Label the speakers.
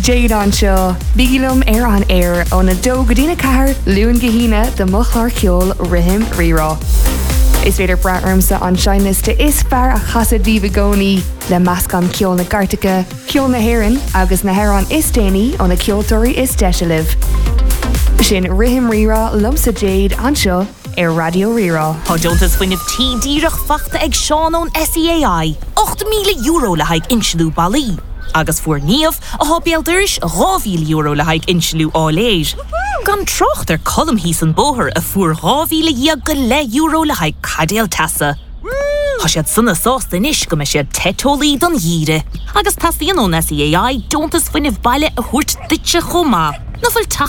Speaker 1: Jade anseo, bígilum an air on a dó godína cahar luúin gahína de muchlar ceol rihim rírá. Is féidir braarmsa an seiniste is fear a chasad bhíbagóní le meascan ceol na Gartacha, ceol na Héireann agus na Héireann is déanaí ó na ceoltóirí is deisialah. Sin rihim rírá lumsa Jade anseo Radio Rírá.
Speaker 2: Tá Jontas fuineh tí díreach fachta ag Seán ón SEAI, €8,000 le haig insilú balí. Agus fuair níomh a hábéaldiris €2,000 le haig insilú áléir. Gan trocht colm hís an bóthir a fuair €2,000 le haig cadéal tasa. Tá siad sanna sásta inis go me siad tetólaí don dhíre. Agus tasaíon ón SEAI Jontas fuineh baile a thuirt duitse chomá. Na fuil